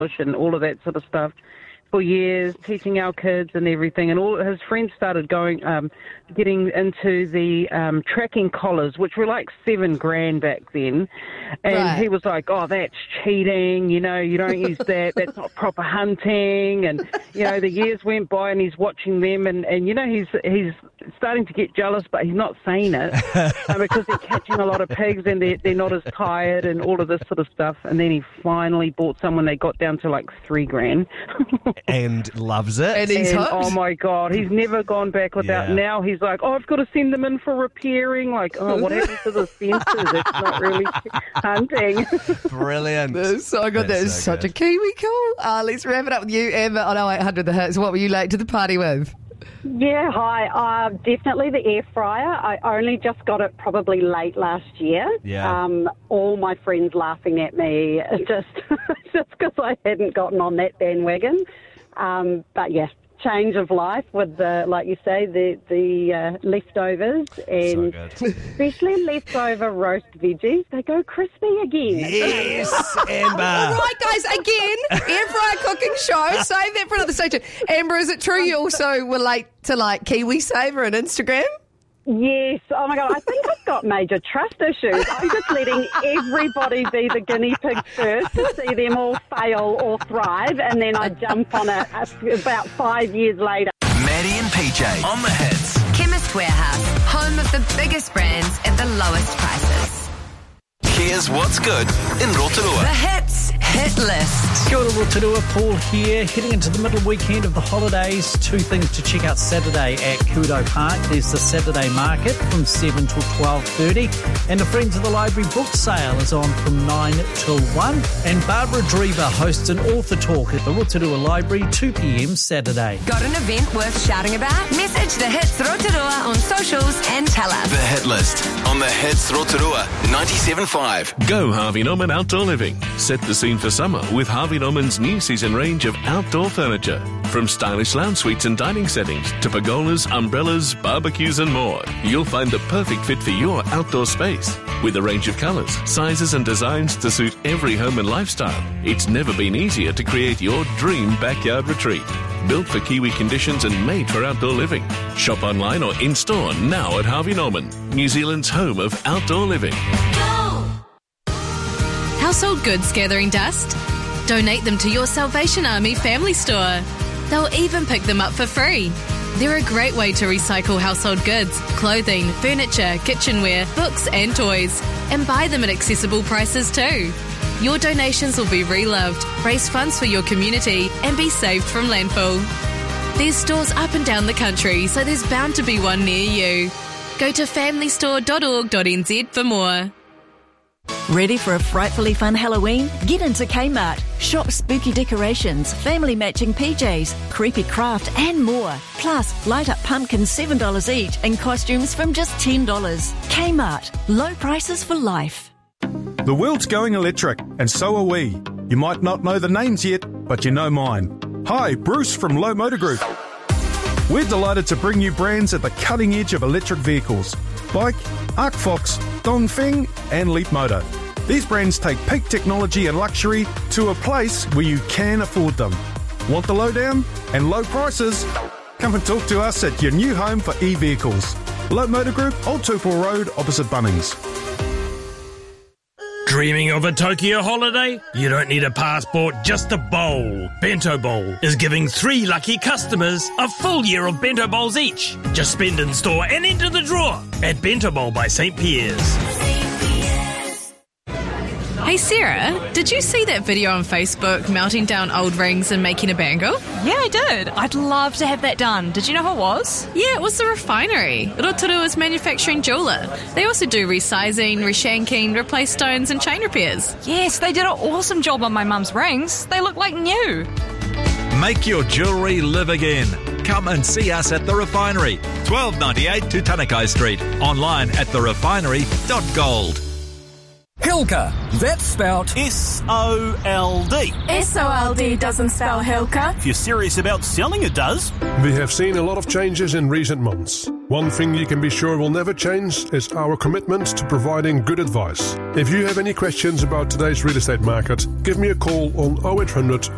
and all of that sort of stuff for years, teaching our kids and everything. And all his friends started getting into the tracking collars, which were like $7,000 back then. And he was like, "Oh, that's cheating. You don't use that. That's not proper hunting." And the years went by, and he's watching them, and he's starting to get jealous, but he's not saying it because they're catching a lot of pigs and they're not as tired and all of this sort of stuff. And then he finally bought someone. They got down to like $3,000. And loves it. And he's hooked. Oh my God, he's never gone back without. Yeah. Now he's like, "Oh, I've got to send them in for repairing." Like, oh, what happened to the fences? It's not really hunting. Brilliant. That's so good. That is so such good. A Kiwi call. Let's wrap it up with you, Amber, on 0800 The Hits. What were you late to the party with? Yeah, hi. Definitely the air fryer. I only just got it probably late last year. Yeah. All my friends laughing at me just because I hadn't gotten on that bandwagon. But yeah, change of life with the, like you say, the leftovers, and especially leftover roast veggies. They go crispy again. Yes, Amber. All right, guys, again, air fryer cooking show. Save that for another station. Amber, is it true you also were late to like Kiwi Saver and Instagram? Yes. Oh, my God. I think I've got major trust issues. I'm just letting everybody be the guinea pig first to see them all fail or thrive, and then I jump on it about 5 years later. Maddie and PJ on the Hits. Chemist Warehouse, home of the biggest brands at the lowest prices. Here's what's good in Rotorua. The Hits Hit List. Kia ora, Rotorua, Paul here. Heading into the middle weekend of the holidays, two things to check out Saturday at Kudo Park. There's the Saturday market from 7 till 12:30, and the Friends of the Library book sale is on from 9 till 1. And Barbara Drever hosts an author talk at the Rotorua Library, 2 p.m. Saturday. Got an event worth shouting about? Message the Hits Rotorua on socials and tell us. The Hit List on the Hits Rotorua 97.5. Go Harvey Norman Outdoor Living. Set the scene for summer with Harvey Norman's new season range of outdoor furniture. From stylish lounge suites and dining settings to pergolas, umbrellas, barbecues and more. You'll find the perfect fit for your outdoor space. With a range of colours, sizes and designs to suit every home and lifestyle, it's never been easier to create your dream backyard retreat. Built for Kiwi conditions and made for outdoor living. Shop online or in-store now at Harvey Norman, New Zealand's home of outdoor living. Household goods gathering dust? Donate them to your Salvation Army family store. They'll even pick them up for free. They're a great way to recycle household goods, clothing, furniture, kitchenware, books and toys, and buy them at accessible prices too. Your donations will be reloved, raise funds for your community, and be saved from landfill. There's stores up and down the country, so there's bound to be one near you. Go to familystore.org.nz for more. Ready for a frightfully fun Halloween? Get into Kmart. Shop spooky decorations, family matching PJs, creepy craft and more. Plus, light up pumpkins $7 each and costumes from just $10. Kmart. Low prices for life. The world's going electric, and so are we. You might not know the names yet, but you know mine. Hi, Bruce from Low Motor Group. We're delighted to bring you brands at the cutting edge of electric vehicles, like Arcfox, Dongfeng and Leapmotor. These brands take peak technology and luxury to a place where you can afford them. Want the lowdown and low prices? Come and talk to us at your new home for e-vehicles. Low Motor Group, Old Tupelo Road, opposite Bunnings. Dreaming of a Tokyo holiday? You don't need a passport, just a bowl. Bento Bowl is giving 3 lucky customers a full year of Bento Bowls each. Just spend in store and enter the draw at Bento Bowl by St. Pierre's. Hey Sarah, did you see that video on Facebook melting down old rings and making a bangle? Yeah, I did. I'd love to have that done. Did you know who it was? Yeah, it was the Refinery, Rotorua's manufacturing jeweller. They also do resizing, reshanking, replace stones and chain repairs. Yes, they did an awesome job on my mum's rings. They look like new. Make your jewellery live again. Come and see us at The Refinery, 1298 Tutanekai Street. Online at therefinery.gold. Hilka, that's spelt S-O-L-D. S-O-L-D doesn't spell Hilka. If you're serious about selling, it does. We have seen a lot of changes in recent months. One thing you can be sure will never change is our commitment to providing good advice. If you have any questions about today's real estate market, give me a call on 0800